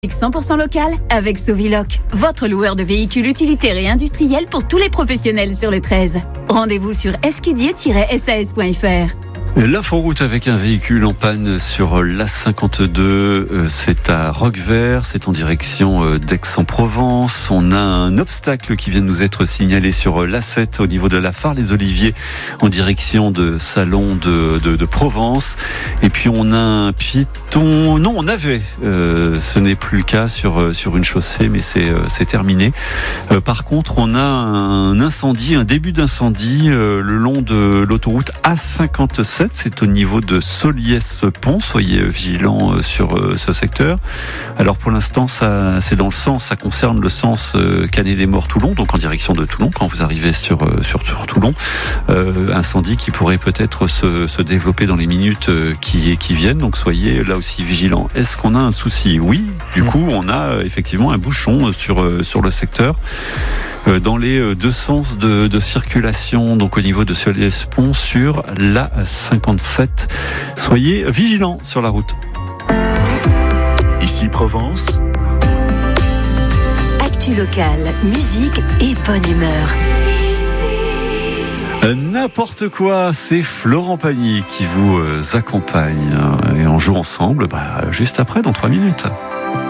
100% local avec Soviloc, votre loueur de véhicules utilitaires et industriels pour tous les professionnels sur les 13. Rendez-vous sur escudier-sas.fr. L'inforoute avec un véhicule en panne sur l'A52, c'est à Roquevert, c'est en direction d'Aix-en-Provence. On a un obstacle qui vient de nous être signalé sur l'A7 au niveau de la Phare-les-Oliviers en direction de Salon de Provence. Et puis on a un piéton, non on avait, ce n'est plus le cas sur une chaussée, mais c'est terminé. Par contre on a un incendie, un début d'incendie le long de l'autoroute A57. C'est au niveau de Soliès-Pont. Soyez vigilants sur ce secteur. Alors pour l'instant, c'est dans le sens, ça concerne le sens Canet-des-Morts-Toulon, donc en direction de Toulon, quand vous arrivez sur Toulon. Incendie qui pourrait peut-être se développer dans les minutes qui viennent, donc soyez là aussi vigilants. Est-ce qu'on a un souci ? Oui, du coup, on a effectivement un bouchon sur le secteur. Dans les deux sens de circulation, donc au niveau de Soliès-Pont sur la 57. Soyez vigilants sur la route. Ici Provence. Actu locale, musique et bonne humeur. N'importe quoi, c'est Florent Pagny qui vous accompagne. Et on joue ensemble juste après, dans 3 minutes.